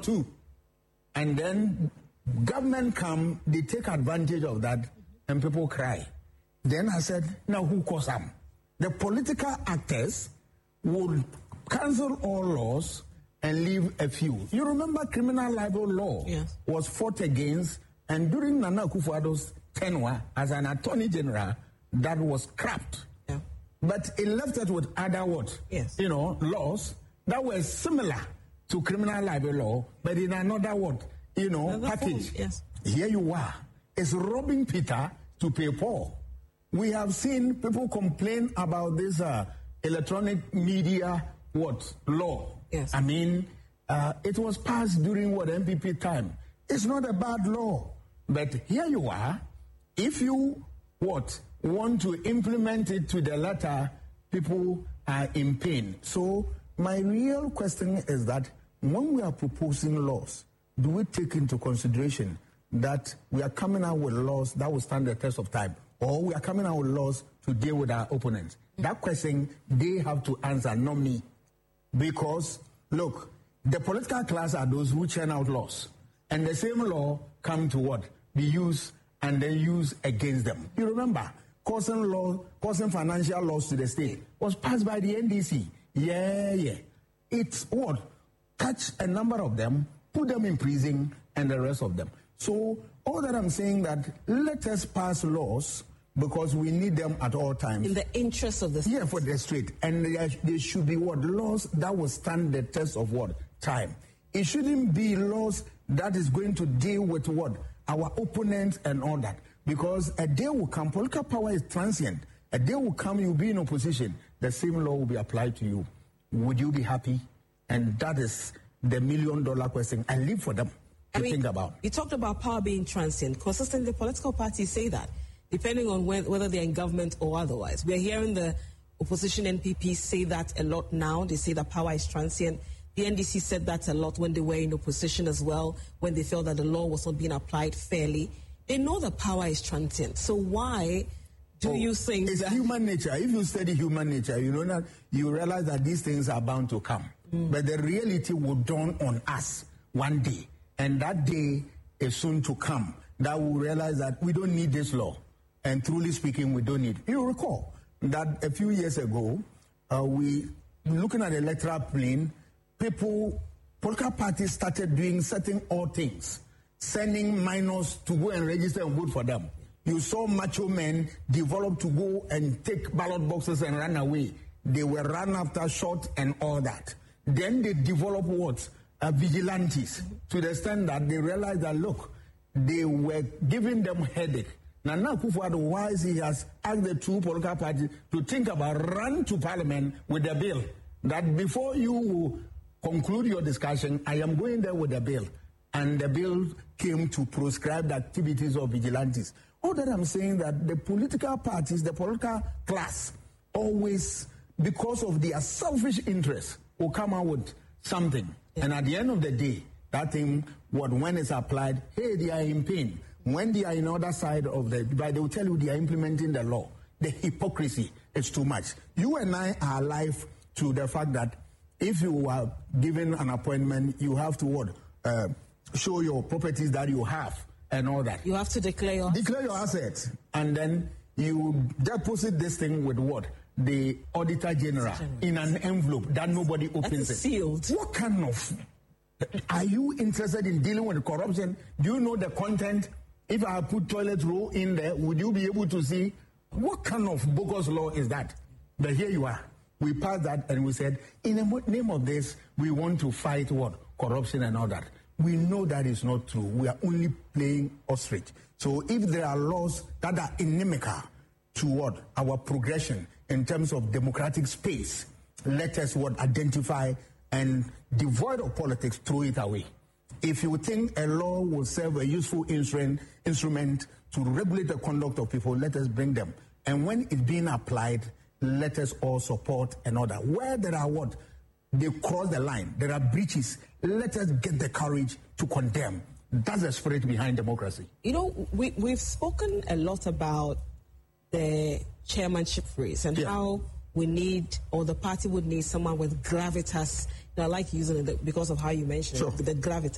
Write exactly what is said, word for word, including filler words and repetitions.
two. And then government come, they take advantage of that, and people cry. Then I said, now who caused them? The political actors would cancel all laws and leave a few. You remember criminal libel law yes. was fought against, and during Nana Akufo-Addo's tenure as an attorney general, that was scrapped. Yeah. But it left us with other what? Yes. You know, laws that were similar to criminal libel law, but in another what? You know, another package. Form, yes. Here you are. It's robbing Peter to pay Paul. We have seen people complain about this uh, electronic media what law. Yes. I mean, uh, it was passed during what M P P time. It's not a bad law, but here you are. If you what want to implement it to the letter, people are in pain. So my real question is that when we are proposing laws, do we take into consideration that we are coming out with laws that will stand the test of time, or we are coming out with laws to deal with our opponents? Mm-hmm. That question they have to answer, not me. Because, look, the political class are those who churn out laws. And the same law come to what? Be used and then used against them. You remember, causing law, causing financial loss to the state was passed by the N D C. Yeah, yeah. It's what? Catch a number of them, put them in prison, and the rest of them. So all that I'm saying that let us pass laws because we need them at all times. In the interest of the state. Yeah, for the state. And there, there should be what? Laws that will stand the test of what? Time. It shouldn't be laws that is going to deal with what? Our opponents and all that. Because a day will come, political power is transient. A day will come, you'll be in opposition. The same law will be applied to you. Would you be happy? And that is the million dollar question. I leave for them to I mean, think about. You talked about power being transient. Consistently, political parties say that, depending on when, whether they're in government or otherwise. We're hearing the opposition N P P say that a lot now. They say that power is transient. The N D C said that a lot when they were in opposition as well, when they felt that the law was not being applied fairly. They know that power is transient. So why do oh, you think it's that... human nature. If you study human nature, you know that you realize that these things are bound to come. Mm. But the reality will dawn on us one day. And that day is soon to come. That we'll realize that we don't need this law. And truly speaking, we don't need it. You recall that a few years ago, uh, we, looking at the electoral plane, people, political parties started doing certain odd things, sending minors to go and register and vote for them. You saw macho men develop to go and take ballot boxes and run away. They were run after, shot, and all that. Then they developed what? Uh, vigilantes, to the extent that they realized that, look, they were giving them headache. Nana Akufo-Addo, wise, he has asked the two political parties to think about run to parliament with a bill. That before you conclude your discussion, I am going there with a bill. And the bill came to prescribe the activities of vigilantes. All that I'm saying that the political parties, the political class, always, because of their selfish interests, will come out with something. Yeah. And at the end of the day, that thing, what when it's applied, hey, they are in pain. When they are in the other side of the, but they will tell you they are implementing the law. The hypocrisy is too much. You and I are alive to the fact that if you are given an appointment, you have to what? Uh, show your properties that you have and all that. You have to declare your Declare your assets. And then you deposit this thing with what? The Auditor General in an envelope that nobody opens it. Sealed. What kind of... Are you interested in dealing with corruption? Do you know the content? If I put toilet roll in there, would you be able to see? What kind of bogus law is that? But here you are. We passed that and we said, in the name of this, we want to fight what? Corruption and all that. We know that is not true. We are only playing ostrich. So if there are laws that are inimical to what? Our progression in terms of democratic space, let us what? Identify and devoid of politics, throw it away. If you think a law will serve a useful instrument, instrument to regulate the conduct of people, let us bring them. And when it's being applied, let us all support another. Where there are what? They cross the line. There are breaches. Let us get the courage to condemn. That's the spirit behind democracy. You know, we, we've spoken a lot about the chairmanship race and yeah. how we need, or the party would need someone with gravitas. And I like using it because of how you mentioned sure. it, the gravitas.